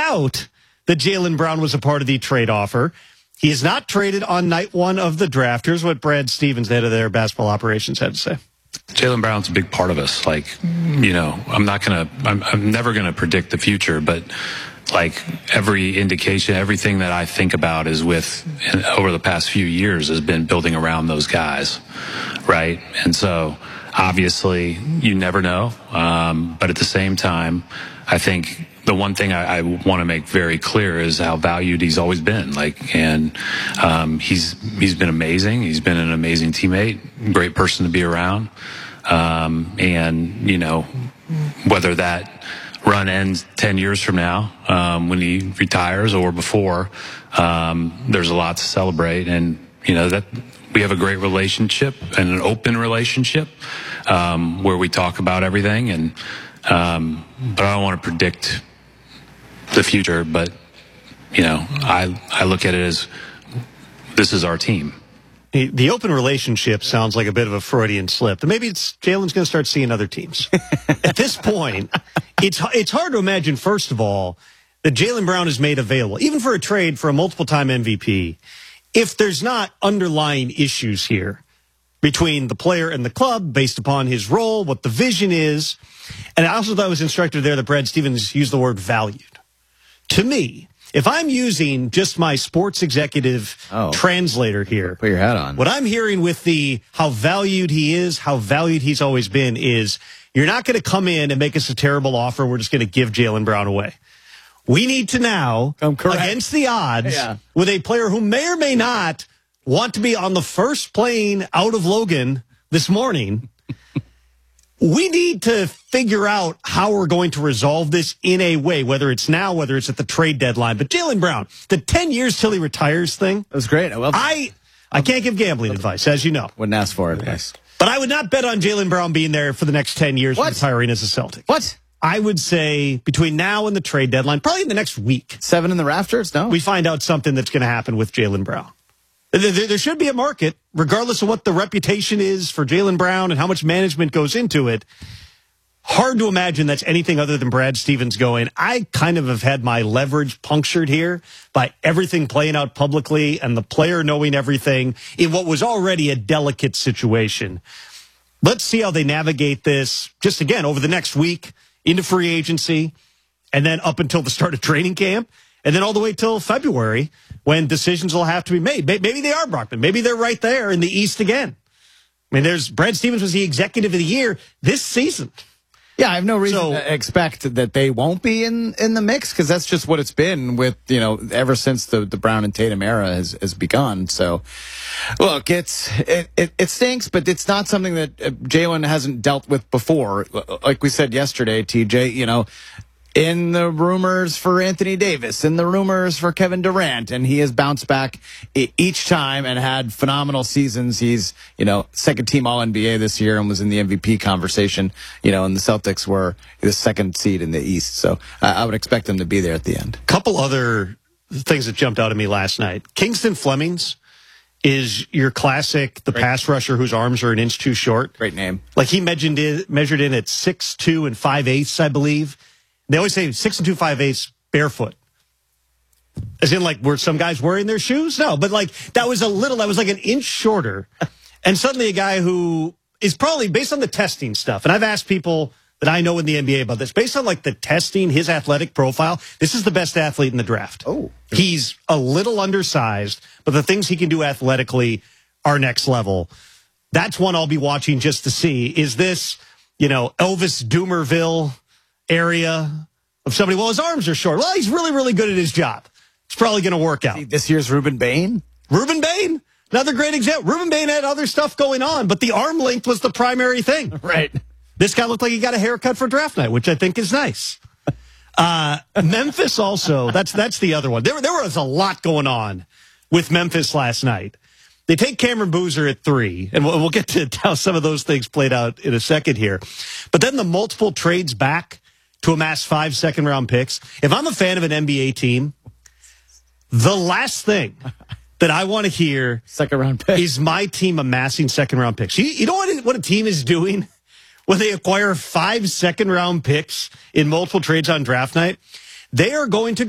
out that Jaylen Brown was a part of the trade offer. He is not traded on night one of the draft. Here's what Brad Stevens, the head of their basketball operations, had to say. Jaylen Brown's a big part of us. I'm never going to predict the future, but every indication, everything that I think about is over the past few years has been building around those guys, right? And so obviously you never know. But at the same time, I think the one thing I want to make very clear is how valued he's always been. He's been amazing. He's been an amazing teammate, great person to be around. Whether that run ends 10 years from now, when he retires or before, there's a lot to celebrate. And, that we have a great relationship and an open relationship, where we talk about everything. And, but I don't want to predict the future, but, I look at it as this is our team. The open relationship sounds like a bit of a Freudian slip. Maybe Jaylen's going to start seeing other teams. At this point, it's hard to imagine, first of all, that Jaylen Brown is made available, even for a trade for a multiple-time MVP, if there's not underlying issues here between the player and the club based upon his role, what the vision is. And I also thought it was instructive there that Brad Stevens used the word valued. To me, if I'm using just my sports executive translator here, put your hat on. What I'm hearing with how valued he is, how valued he's always been is you're not going to come in and make us a terrible offer. We're just going to give Jaylen Brown away. We need to now, against the odds, with a player who may or may not want to be on the first plane out of Logan this morning, we need to figure out how we're going to resolve this in a way, whether it's now, whether it's at the trade deadline. But Jaylen Brown, the 10 years till he retires thing. That was great. I can't give gambling advice, as you know. Wouldn't ask for it. Yes. But I would not bet on Jaylen Brown being there for the next 10 years retiring as a Celtic. What? I would say between now and the trade deadline, probably in the next week. 7 in the rafters? No. We find out something that's going to happen with Jaylen Brown. There should be a market, regardless of what the reputation is for Jaylen Brown and how much management goes into it. Hard to imagine that's anything other than Brad Stevens going, I kind of have had my leverage punctured here by everything playing out publicly and the player knowing everything in what was already a delicate situation. Let's see how they navigate this, just again, over the next week into free agency and then up until the start of training camp. And then all the way till February when decisions will have to be made. Maybe they are Brockman. Maybe they're right there in the East again. I mean, Brad Stevens was the executive of the year this season. Yeah, I have no reason to expect that they won't be in the mix because that's just what it's been with, ever since the Brown and Tatum era has begun. So, look, it stinks, but it's not something that Jaylen hasn't dealt with before. Like we said yesterday, TJ, in the rumors for Anthony Davis, in the rumors for Kevin Durant, and he has bounced back each time and had phenomenal seasons. He's, second team All-NBA this year and was in the MVP conversation, and the Celtics were the second seed in the East. So I would expect them to be there at the end. Couple other things that jumped out at me last night. Kingston Flemings is your classic, pass rusher whose arms are an inch too short. Great name. He measured in at 6'2" and 5/8", I believe. They always say 6 2 5/8 barefoot. As in, were some guys wearing their shoes? No, but that was like an inch shorter. And suddenly a guy who is probably, based on the testing stuff, and I've asked people that I know in the NBA about this, based on the testing, his athletic profile, this is the best athlete in the draft. Oh. He's a little undersized, but the things he can do athletically are next level. That's one I'll be watching just to see. Is this, Elvis Doomerville area of somebody? Well, his arms are short. Well, he's really, really good at his job. It's probably going to work out. This year's Ruben Bain? Ruben Bain, another great example. Ruben Bain had other stuff going on, but the arm length was the primary thing. Right. This guy looked like he got a haircut for draft night, which I think is nice. Memphis also, that's the other one. There was a lot going on with Memphis last night. They take Cameron Boozer at 3, and we'll get to how some of those things played out in a second here. But then the multiple trades back to amass 5 second-round picks. If I'm a fan of an NBA team, the last thing that I want to hear second-round pick is my team amassing second-round picks. You know what a team is doing when they acquire 5 second-round picks in multiple trades on draft night? They are going to